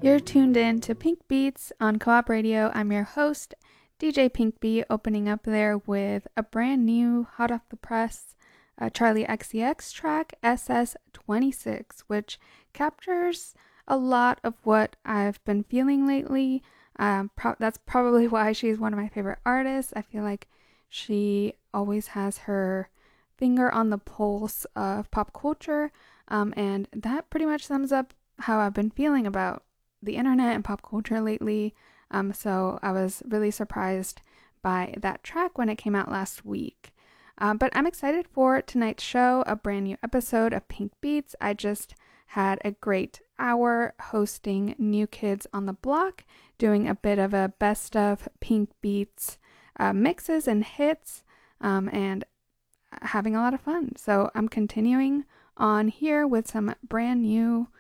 You're tuned in to Pink Beats on Co-op Radio. I'm your host, DJ Pink Bee, opening up there with a brand new, hot off the press, Charlie XCX track, SS26, which captures a lot of what I've been feeling lately. That's probably why she's one of my favorite artists. I feel like she always has her finger on the pulse of pop culture, and that pretty much sums up how I've been feeling about the internet and pop culture lately. So I was really surprised by that track when it came out last week. But I'm excited for tonight's show, a brand new episode of Pink Beats. I just had a great hour hosting New Kids on the Block, doing a bit of a best of Pink Beats mixes and hits, and having a lot of fun. So I'm continuing on here with some brand new